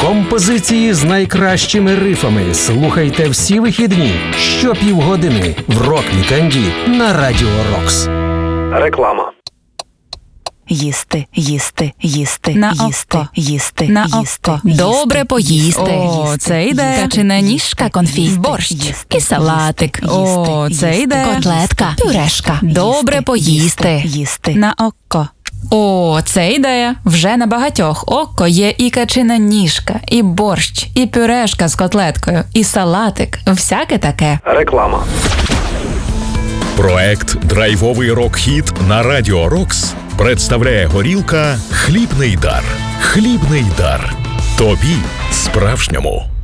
Композиції з найкращими рифами слухайте всі вихідні щопівгодини в рок-вікенді на Радіо Рокс. Реклама. Їсти, їсти, їсти, На їсти, око. їсти, На їсти, око. їсти, Добре поїсти. О, їсти, це йде. їсти, Качана їсти, ніжка, конфі, їсти, борщ їсти, і салатик. їсти, О, їсти, це їсти, йде. котлетка, Пюрешка. Добре їсти, поїсти. їсти. На око. О, це ідея. Вже на багатьох око є і качина ніжка, і борщ, і пюрешка з котлеткою, і салатик. Всяке таке. Реклама. Проект «Драйвовий рок-хіт» на Радіо Рокс представляє горілка «Хлібний дар». Хлібний дар. Тобі справжньому.